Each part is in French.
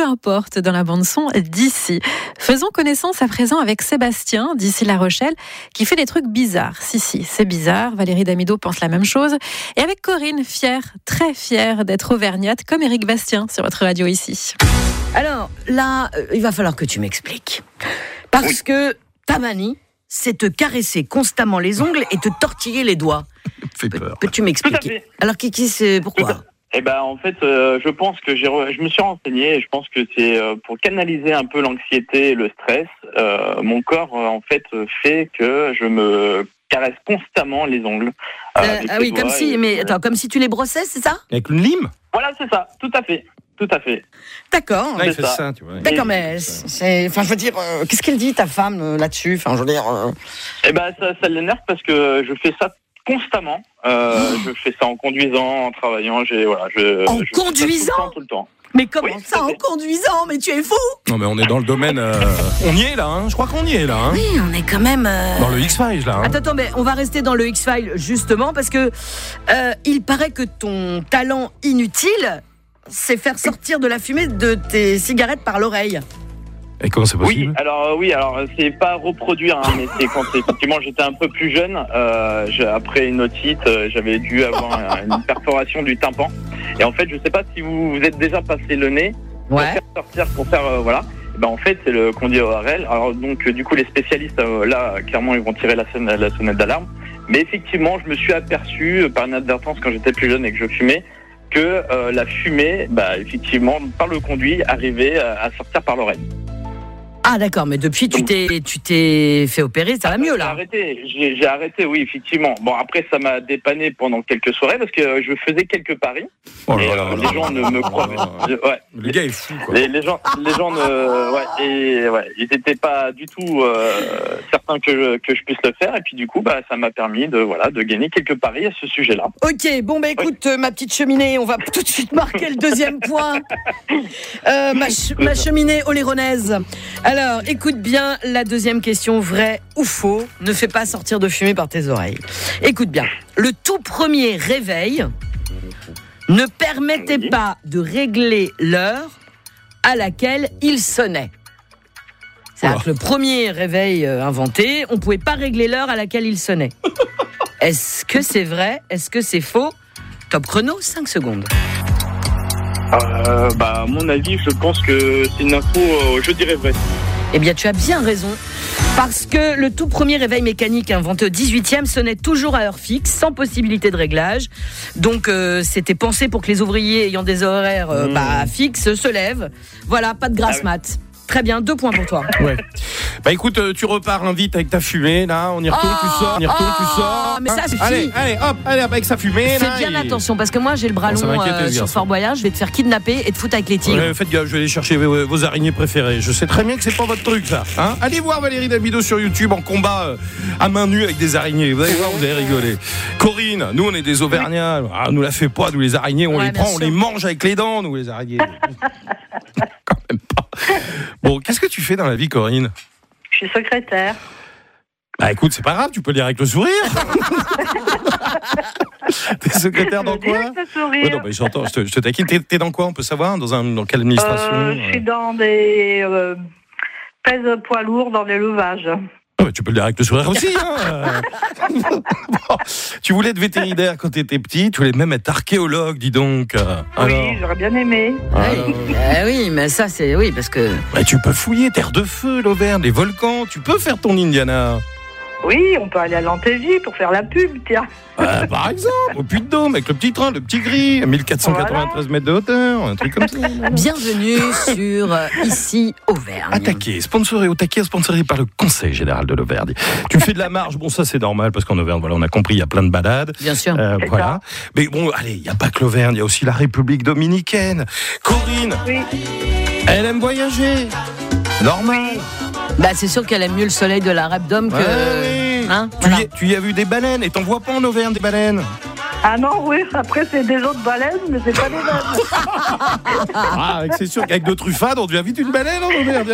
peu importe dans la bande-son d'ici. Faisons connaissance à présent avec Sébastien, d'ici La Rochelle, qui fait des trucs bizarres. Si, c'est bizarre. Valérie Damido pense la même chose. Et avec Corinne, très fière d'être auvergnate, comme Éric Bastien sur votre radio ici. Alors, là, il va falloir que tu m'expliques. Parce que ta manie, c'est te caresser constamment les ongles et te tortiller les doigts. Fait peur. Peux-tu m'expliquer ? Alors, Kiki, c'est pourquoi ? En fait, je pense que je me suis renseigné et je pense que c'est pour canaliser un peu l'anxiété et le stress. Mon corps, en fait, fait que je me caresse constamment les ongles. Oui, comme si tu les brossais, c'est ça ? Avec une lime ? Voilà, c'est ça, tout à fait. D'accord. Ouais, il fait ça, tu vois. D'accord, mais je veux dire, qu'est-ce qu'elle dit ta femme là-dessus ? Enfin, je veux dire. Ça l'énerve parce que je fais ça constamment. Je fais ça en conduisant, en travaillant. Conduisant tout le temps. Mais comment ça, en conduisant ? Mais tu es fou ! Non, mais on est dans le domaine. On y est là, hein. Je crois qu'on y est là. Hein. Oui, on est quand même. Dans le X-Files là. Hein. Attends, mais on va rester dans le X-Files justement parce que il paraît que ton talent inutile, c'est faire sortir de la fumée de tes cigarettes par l'oreille. Et comment c'est possible ? Alors c'est pas reproduire, hein, mais c'est quand effectivement j'étais un peu plus jeune. Après une otite, j'avais dû avoir une perforation du tympan. Et en fait, je sais pas si vous êtes déjà passé le nez pour faire sortir, voilà. En fait, c'est le conduit ORL. Alors donc du coup, les spécialistes là, clairement, ils vont tirer la sonnette d'alarme. Mais effectivement, je me suis aperçu par inadvertance quand j'étais plus jeune et que je fumais que la fumée, effectivement, par le conduit, arrivait à sortir par l'oreille. Ah d'accord, mais depuis tu t'es fait opérer, ça va mieux là. J'ai arrêté, oui, effectivement. Bon, après ça m'a dépanné pendant quelques soirées parce que je faisais quelques paris. Les gens ne me croient pas. Le gars est fou quoi. Les gens ils n'étaient pas du tout certains que je puisse le faire et puis du coup ça m'a permis de gagner quelques paris à ce sujet-là. OK, bon écoute ma petite cheminée, on va tout de suite marquer le deuxième point. Ma cheminée oléronaise. Alors, écoute bien la deuxième question, vrai ou faux, ne fais pas sortir de fumée par tes oreilles. Écoute bien, le tout premier réveil ne permettait pas de régler l'heure à laquelle il sonnait. C'est-à-dire que le premier réveil inventé, on ne pouvait pas régler l'heure à laquelle il sonnait. Est-ce que c'est vrai ? Est-ce que c'est faux ? Top chrono, 5 secondes. À mon avis, je pense que c'est une info, je dirais vrai. Eh bien, tu as bien raison. Parce que le tout premier réveil mécanique inventé au 18e sonnait toujours à heure fixe, sans possibilité de réglage. Donc, c'était pensé pour que les ouvriers ayant des horaires fixes se lèvent. Voilà, pas de grasse mat. Très bien, 2 points pour toi. Ouais. Écoute, tu repars vite avec ta fumée, là, on y retourne, tu sors, tu sors. Mais ça suffit. Allez, hop, avec sa fumée, là. Fais bien attention, parce que moi, j'ai le bras long sur Fort Boyard, je vais te faire kidnapper et te foutre avec les tigres. Ouais, faites gaffe, je vais aller chercher vos araignées préférées. Je sais très bien que c'est pas votre truc, ça. Hein, allez voir Valérie Damido sur YouTube en combat à main nue avec des araignées. Vous allez voir, vous allez rigoler. Corinne, nous, on est des Auvergnats. Nous la fait pas, nous, les araignées, on les prend, on les mange avec les dents, nous, les araignées. Quand même pas. Bon, qu'est-ce que tu fais dans la vie, Corinne ? Je suis secrétaire. Écoute, c'est pas grave, tu peux le dire avec le sourire. T'es secrétaire dans quoi ? Non, mais j'entends, je te taquine. T'es dans quoi, on peut savoir ? Dans quelle administration ? Je suis dans des pèse poids lourds dans l'élevage. Tu peux le dire avec le sourire aussi. Hein. Bon, tu voulais être vétérinaire quand tu étais petit, tu voulais même être archéologue, dis donc. Oui, j'aurais bien aimé. Oui, mais ça, c'est... Oui, parce que... Tu peux fouiller Terre de Feu, l'Auvergne, les volcans, tu peux faire ton Indiana. Oui, on peut aller à l'Antégie pour faire la pub, tiens. Par exemple, au Puy-de-Dôme, avec le petit train, le petit gris, 1493 mètres de hauteur, un truc comme ça. Bienvenue sur Ici Auvergne. Attaqué, sponsorisé par le Conseil Général de l'Auvergne. Tu fais de la marche, bon ça c'est normal, parce qu'en Auvergne, voilà, on a compris, il y a plein de balades. Bien sûr. Voilà. Mais bon, allez, il n'y a pas que l'Auvergne, il y a aussi la République Dominicaine. Corinne, elle aime voyager. Normal. C'est sûr qu'elle aime mieux le soleil de la Rap-Dôme que... Oui. Hein, tu y as vu des baleines, et t'en vois pas en Auvergne des baleines. Ah non, oui, après c'est des autres baleines, mais c'est pas des mêmes. C'est sûr qu'avec deux truffades, on devient vite une baleine en Auvergne.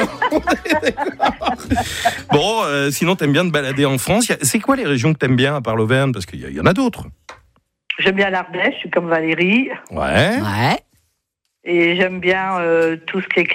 Bon, sinon t'aimes bien te balader en France. C'est quoi les régions que t'aimes bien à part l'Auvergne ? Parce qu'il y en a d'autres. J'aime bien l'Ardèche, je suis comme Valérie. Ouais. Et j'aime bien tout ce qui est